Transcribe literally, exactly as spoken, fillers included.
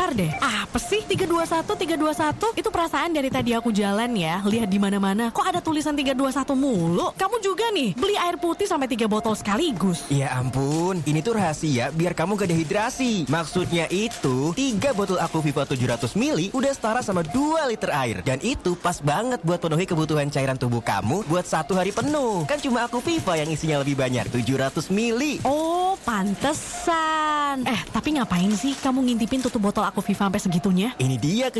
Bentar deh, apa sih tiga dua satu tiga dua satu? Itu perasaan dari tadi aku jalan ya, lihat di mana-mana. Kok ada tulisan tiga dua satu mulu? Kamu juga nih, beli air putih sampai tiga botol sekaligus. Ya ampun, ini tuh rahasia biar kamu gak dehidrasi. Maksudnya itu, tiga botol Aquaviva tujuh ratus mililiter udah setara sama dua liter air. Dan itu pas banget buat penuhi kebutuhan cairan tubuh kamu buat satu hari penuh. Kan cuma Aquaviva yang isinya lebih banyak, tujuh ratus mililiter. Oh, pantesan. Eh, tapi ngapain sih kamu ngintipin tutup botol Aquaviva sampai segitunya? Ini dia